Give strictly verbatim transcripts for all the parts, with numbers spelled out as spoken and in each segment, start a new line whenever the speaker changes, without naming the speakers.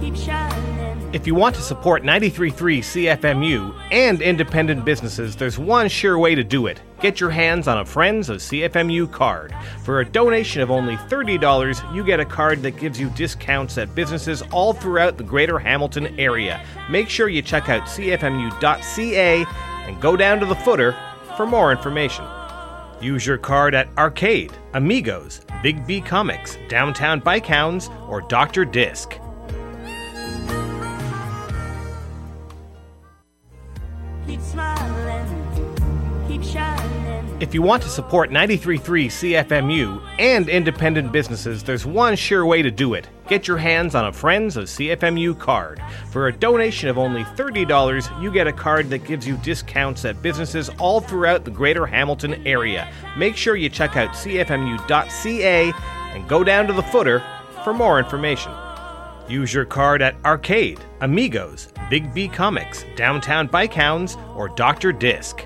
keep shining.
If you want to support ninety-three point three C F M U and independent businesses, there's one sure way to do it. Get your hands on a Friends of C F M U card. For a donation of only thirty dollars, you get a card that gives you discounts at businesses all throughout the greater Hamilton area. Make sure you check out c f m u dot c a and go down to the footer for more information. Use your card at Arcade, Amigos, Big B Comics, Downtown Bike Hounds, or Doctor Disc.
Keep smiling, keep shining.
If you want to support ninety-three point three C F M U and independent businesses, there's one sure way to do it. Get your hands on a Friends of C F M U card. For a donation of only thirty dollars, you get a card that gives you discounts at businesses all throughout the greater Hamilton area. Make sure you check out c f m u dot c a and go down to the footer for more information. Use your card at Arcade, Amigos, Big B Comics, Downtown Bike Hounds, or Doctor Disc.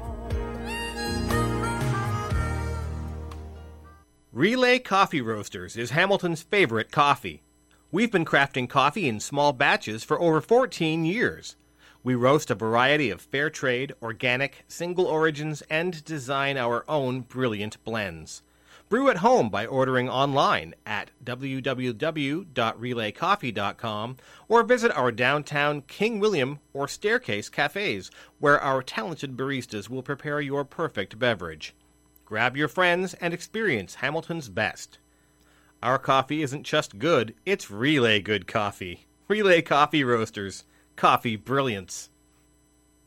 Relay Coffee Roasters is Hamilton's favorite coffee. We've been crafting coffee in small batches for over fourteen years. We roast a variety of fair trade, organic, single origins, and design our own brilliant blends. Brew at home by ordering online at w w w dot relay coffee dot com or visit our downtown King William or Staircase cafes, where our talented baristas will prepare your perfect beverage. Grab your friends and experience Hamilton's best. Our coffee isn't just good, it's Relay good coffee. Relay Coffee Roasters. Coffee brilliance.